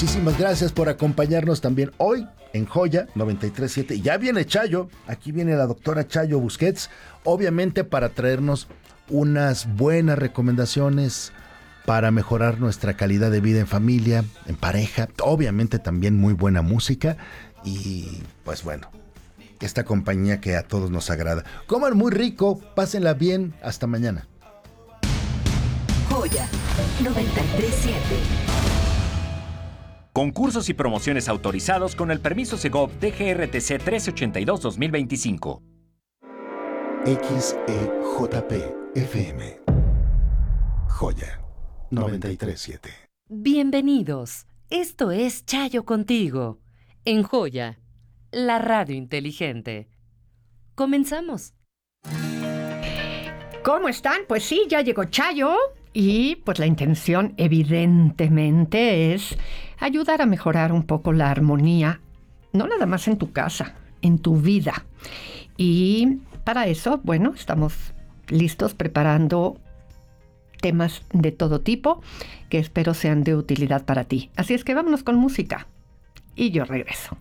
Muchísimas gracias por acompañarnos también hoy en Joya 93.7. Ya viene Chayo, aquí viene la doctora Chayo Busquets, obviamente para traernos unas buenas recomendaciones para mejorar nuestra calidad de vida en familia, en pareja, obviamente también muy buena música y pues bueno, esta compañía que a todos nos agrada. Coman muy rico, pásenla bien, hasta mañana. Joya 93.7. Concursos y promociones autorizados con el permiso Segov DGRTC 1382-2025. XEJP FM. Joya 93.7. Bienvenidos. Esto es Chayo Contigo. En Joya, la radio inteligente. Comenzamos. ¿Cómo están? Pues sí, ya llegó Chayo y pues la intención evidentemente es ayudar a mejorar un poco la armonía, no nada más en tu casa, en tu vida. Y para eso, bueno, estamos listos preparando temas de todo tipo que espero sean de utilidad para ti. Así es que vámonos con música y yo regreso.